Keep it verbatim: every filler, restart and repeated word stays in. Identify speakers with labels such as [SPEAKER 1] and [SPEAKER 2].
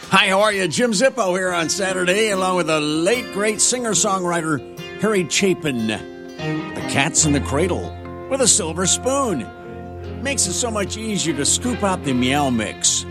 [SPEAKER 1] Hi, how are you? Jim Zippo here on Saturday, along with the late, great singer-songwriter Harry Chapin. The Cat's in the Cradle with a silver spoon. Makes it so much easier to scoop out the meow mix.